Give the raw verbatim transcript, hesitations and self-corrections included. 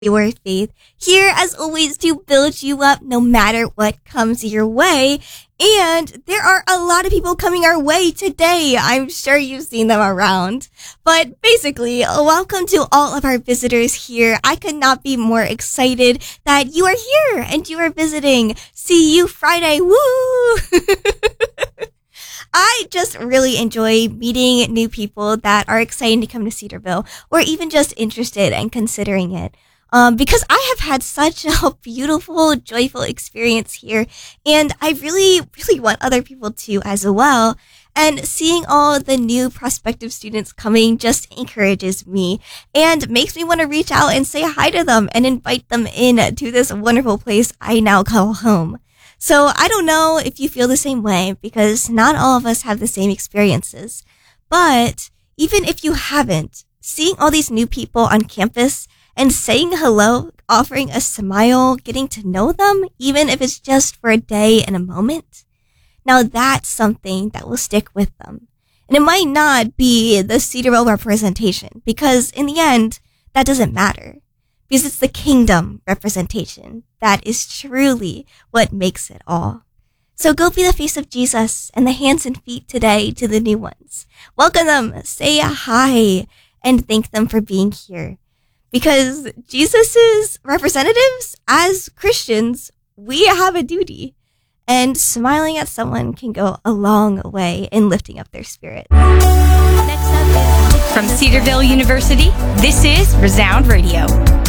your faith, here as always to build you up no matter what comes your way. And there are a lot of people coming our way today. I'm sure you've seen them around. But basically, welcome to all of our visitors here. I could not be more excited that you are here and you are visiting. See you Friday. Woo! I just really enjoy meeting new people that are excited to come to Cedarville or even just interested and considering it. Um, because I have had such a beautiful, joyful experience here, and I really, really want other people to as well. And seeing all the new prospective students coming just encourages me and makes me want to reach out and say hi to them and invite them in to this wonderful place I now call home. So I don't know if you feel the same way, because not all of us have the same experiences. But even if you haven't, seeing all these new people on campus and saying hello, offering a smile, getting to know them, even if it's just for a day and a moment, now that's something that will stick with them. And it might not be the Cedarville representation, because in the end, that doesn't matter. Because it's the kingdom representation that is truly what makes it all. So go be the face of Jesus and the hands and feet today to the new ones. Welcome them, say hi, and thank them for being here. Because Jesus's representatives, as Christians, we have a duty. And smiling at someone can go a long way in lifting up their spirit. Next up is from Cedarville University, this is Resound Radio.